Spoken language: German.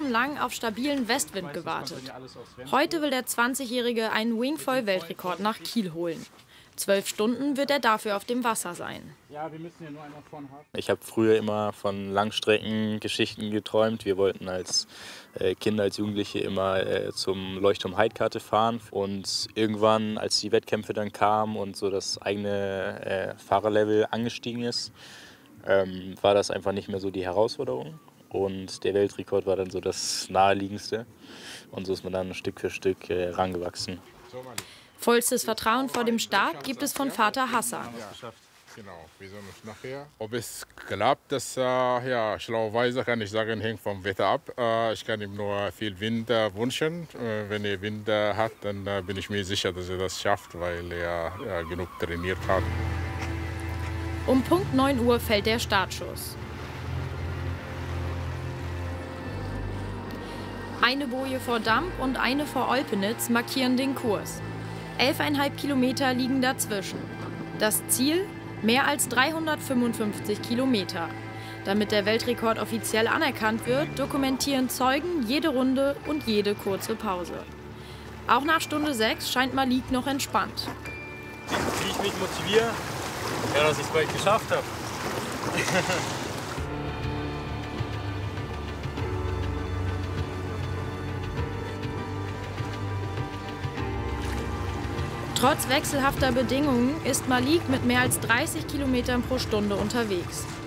wochenlang auf stabilen Westwind gewartet. Heute will der 20-Jährige einen Wingfoil-Weltrekord nach Kiel holen. 12 Stunden wird er dafür auf dem Wasser sein. Ich habe früher immer von Langstreckengeschichten geträumt. Wir wollten als Kinder, als Jugendliche immer zum Leuchtturm Heidkate fahren. Und irgendwann, als die Wettkämpfe dann kamen und so das eigene Fahrerlevel angestiegen ist, war das einfach nicht mehr so die Herausforderung. Und der Weltrekord war dann so das Naheliegendste. Und so ist man dann Stück für Stück rangewachsen. Vollstes Vertrauen vor dem Start gibt es von Vater Hassan. Genau, wir sehen uns nachher. Ob es klappt, das ja, schlauerweise kann ich sagen, hängt vom Wetter ab. Ich kann ihm nur viel Wind wünschen. Wenn er Wind hat, dann bin ich mir sicher, dass er das schafft, weil er genug trainiert hat. Um Punkt 9 Uhr fällt der Startschuss. Eine Boje vor Damp und eine vor Olpenitz markieren den Kurs. 11,5 Kilometer liegen dazwischen. Das Ziel? Mehr als 355 Kilometer. Damit der Weltrekord offiziell anerkannt wird, dokumentieren Zeugen jede Runde und jede kurze Pause. Auch nach Stunde 6 scheint Malik noch entspannt. Wie ich mich motiviere? Ja, dass ich es bald geschafft habe. Trotz wechselhafter Bedingungen ist Malik mit mehr als 30 Kilometern pro Stunde unterwegs.